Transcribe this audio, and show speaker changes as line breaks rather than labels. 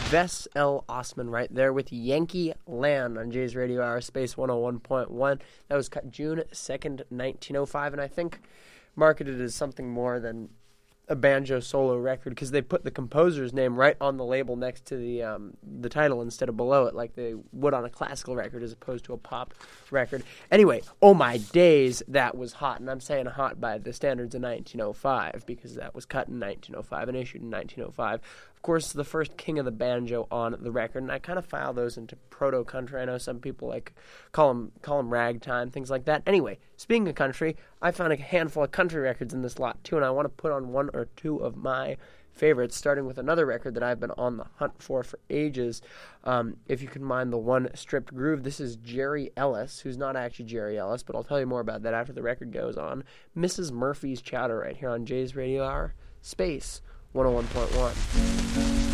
Wes L. Osman right there with Yankee Land on Jay's Radio Hour Space 101.1. That was cut June 2nd, 1905, and I think marketed as something more than a banjo solo record because they put the composer's name right on the label next to the title instead of below it like they would on a classical record as opposed to a pop record. Anyway, oh my days, that was hot, and I'm saying hot by the standards of 1905 because that was cut in 1905 and issued in 1905. Of course, the first king of the banjo on the record, and I kind of file those into proto-country. I know some people call them ragtime, things like that. Anyway, speaking of country, I found a handful of country records in this lot too, and I want to put on one or two of my favorites, starting with another record that I've been on the hunt for ages. If you can mind the one stripped groove, this is Jerry Ellis, who's not actually Jerry Ellis, but I'll tell you more about that after the record goes on. Mrs. Murphy's Chowder right here on Jay's Radio Hour, Space 101.1.